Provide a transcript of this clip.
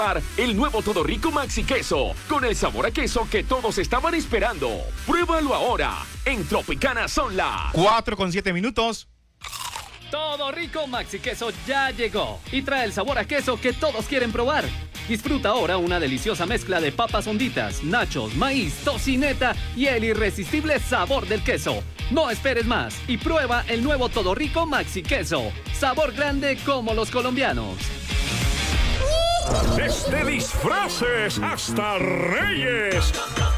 El nuevo Todo Rico Maxi Queso, con el sabor a queso que todos estaban esperando. Pruébalo ahora. En Tropicana son las 4:07. Todo Rico Maxi Queso ya llegó y trae el sabor a queso que todos quieren probar. Disfruta ahora una deliciosa mezcla de papas honditas, nachos, maíz, tocineta y el irresistible sabor del queso. No esperes más y prueba el nuevo Todo Rico Maxi Queso. Sabor grande como los colombianos. Desde disfraces hasta reyes,